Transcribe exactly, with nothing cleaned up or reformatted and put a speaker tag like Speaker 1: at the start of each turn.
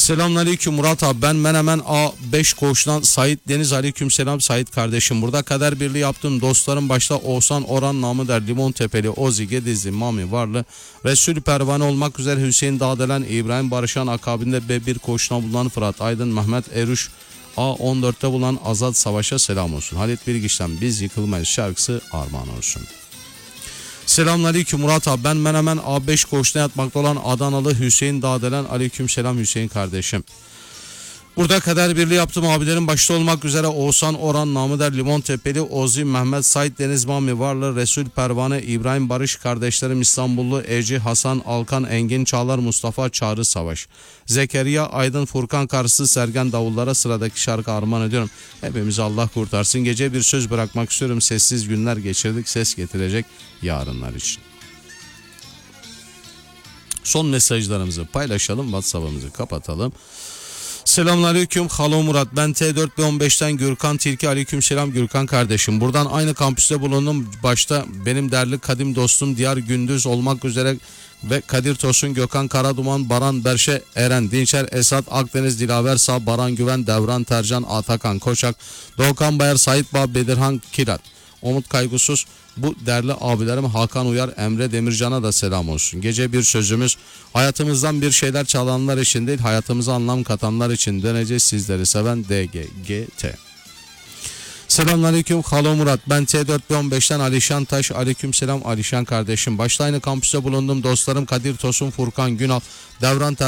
Speaker 1: Selamünaleyküm Murat abi, ben Menemen A beş Koğuş'tan Sait Deniz. Aleykümselam Sait kardeşim. Burada kader birliği yaptım. Dostlarım başta Oğuzhan Orhan, namı der Limon Tepeli, Ozi Gedizli, Mami Varlı, Resul Pervane olmak üzere Hüseyin Dağdelen, İbrahim Barışan akabinde B bir Koğuş'tan bulunan Fırat Aydın, Mehmet Eruş, A on dörtte bulunan Azat Savaş'a selam olsun. Halit Bilgiç'ten Biz Yıkılmayız şarkısı armağan olsun. Selamünaleyküm Murat abi, ben Menemen A beş Koğuş'ta yatmakta olan Adanalı Hüseyin Dağdelen. Aleykümselam Hüseyin kardeşim. Burada kader birliği yaptım. Abilerin başta olmak üzere Oğuzhan Orhan, namı der Limon Tepeli, Ozi, Mehmet, Sait Deniz, Mami Varlı, Resul Pervane, İbrahim Barış kardeşlerim, İstanbullu Eci, Hasan, Alkan, Engin Çağlar, Mustafa, Çağrı Savaş, Zekeriya, Aydın, Furkan Karsı, Sergen Davullara sıradaki şarkı armağan ediyorum. Hepimizi Allah kurtarsın. Gece bir söz bırakmak istiyorum. Sessiz günler geçirdik. Ses getirecek yarınlar için. Son mesajlarımızı paylaşalım. WhatsApp'ımızı kapatalım. Selamünaleyküm Halo Murat, ben T dört B on beşten Gürkan Tilki. Aleykümselam Gürkan kardeşim. Buradan aynı kampüste bulundum. Başta benim değerli kadim dostum Diyar Gündüz olmak üzere ve Kadir Tosun, Gökhan Karaduman, Baran Berşe, Eren Dinçer, Esat Akdeniz, Dilaver Sağ, Baran Güven, Devran Tercan, Atakan Koçak, Doğukan Bayar, Sait Bağ, Bedirhan Kirat, Umut Kaygusuz, bu değerli abilerim Hakan Uyar, Emre Demircan'a da selam olsun. Gece bir sözümüz, hayatımızdan bir şeyler çalanlar için değil, hayatımıza anlam katanlar için döneceğiz. Sizleri seven D G G T. Selamünaleyküm Halo Murat, ben T dört B on beşten Alişan Taş. Aleykümselam Alişan kardeşim. Başta aynı kampüste bulundum. Dostlarım Kadir Tosun, Furkan Günal, Devran